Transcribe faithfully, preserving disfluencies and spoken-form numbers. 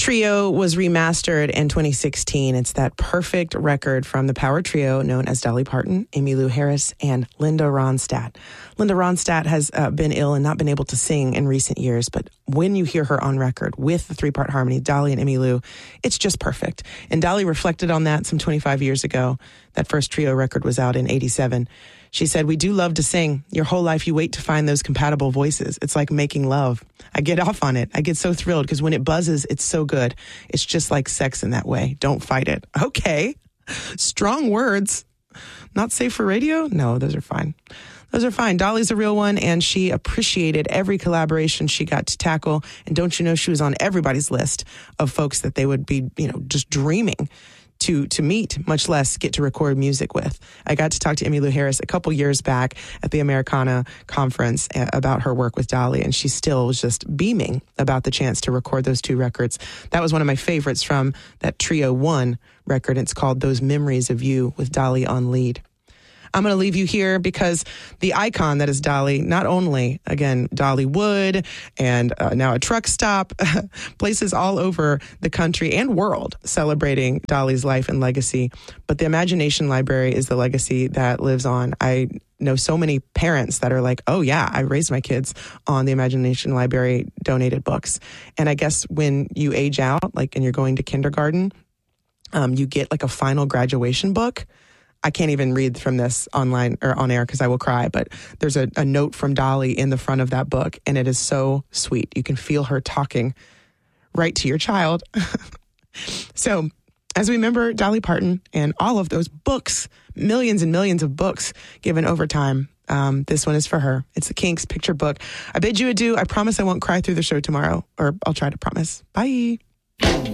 Trio was remastered in twenty sixteen. It's that perfect record from the power trio known as Dolly Parton, Emmylou Harris, and Linda Ronstadt. Linda Ronstadt has uh, been ill and not been able to sing in recent years, but when you hear her on record with the three-part harmony, Dolly and Emmylou, it's just perfect. And Dolly reflected on that some twenty-five years ago. That first trio record was out in eighty-seven. She said, "We do love to sing. Your whole life you wait to find those compatible voices. It's like making love. I get off on it. I get so thrilled because when it buzzes, it's so good. It's just like sex in that way. Don't fight it." Okay. Strong words. Not safe for radio? No, those are fine. Those are fine. Dolly's a real one, and she appreciated every collaboration she got to tackle. And don't you know, she was on everybody's list of folks that they would be, you know, just dreaming to to meet, much less get to record music with. I got to talk to Emmylou Harris a couple years back at the Americana conference about her work with Dolly, and she still was just beaming about the chance to record those two records. That was one of my favorites from that Trio One record. It's called Those Memories of You with Dolly on lead. I'm going to leave you here because the icon that is Dolly, not only, again, Dollywood and uh, now a truck stop, places all over the country and world celebrating Dolly's life and legacy. But the Imagination Library is the legacy that lives on. I know so many parents that are like, oh, yeah, I raised my kids on the Imagination Library donated books. And I guess when you age out, like, and you're going to kindergarten, um, you get like a final graduation book. I can't even read from this online or on air because I will cry, but there's a, a note from Dolly in the front of that book, and it is so sweet. You can feel her talking right to your child. So as we remember Dolly Parton and all of those books, millions and millions of books given over time, um, this one is for her. It's the Kinks picture book. I bid you adieu. I promise I won't cry through the show tomorrow, or I'll try to promise. Bye.